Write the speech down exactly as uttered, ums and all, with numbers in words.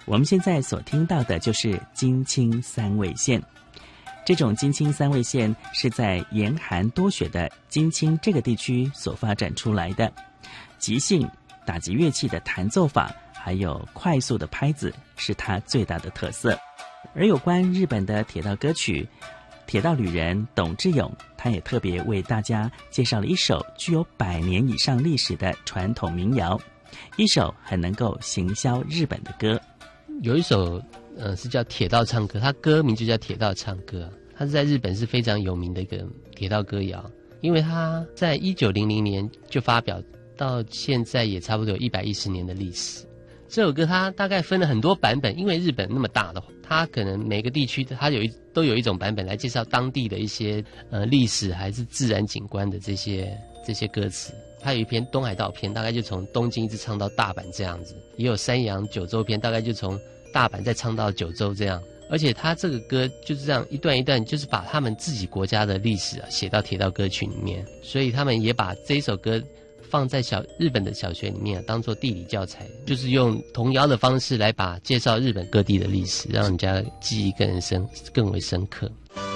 我们现在所听到的就是津轻三味线。这种津轻三味线是在严寒多雪的津轻这个地区所发展出来的，即兴打击乐器的弹奏法还有快速的拍子是它最大的特色。而有关日本的铁道歌曲，铁道旅人董志勇他也特别为大家介绍了一首具有百年以上历史的传统民谣，一首很能够行销日本的歌。 有一首呃是叫铁道唱歌，它歌名就叫铁道唱歌，它是在日本是非常有名的一个铁道歌谣，因为它在一九零零年就发表，到现在也差不多有一百一十年的历史。这首歌它大概分了很多版本，因为日本那么大的话，它可能每个地区它有一都有一种版本来介绍当地的一些呃历史还是自然景观的这些这些歌词。它有一篇东海道篇，大概就从东京一直唱到大阪这样子，也有山阳九州篇，大概就从大阪再唱到九州这样。而且它这个歌就是这样一段一段，就是把他们自己国家的历史啊写到铁道歌曲里面，所以他们也把这一首歌放在小日本的小学里面、啊、当做地理教材，就是用童谣的方式来把介绍日本各地的历史，让人家记忆更深更为深刻。